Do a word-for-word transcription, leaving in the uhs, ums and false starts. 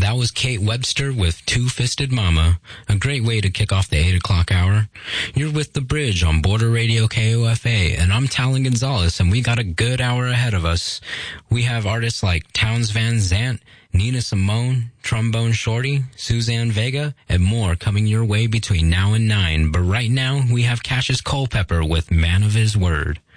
That was Kate Webster with Two-Fisted Mama, a great way to kick off the eight o'clock hour. You're with The Bridge on Border Radio K O F A, and I'm Talon Gonzalez, and we got a good hour ahead of us. We have artists like Townes Van Zandt, Nina Simone, Trombone Shorty, Suzanne Vega, and more coming your way between now and nine. But right now, we have Cassius Culpepper with Man of His Word.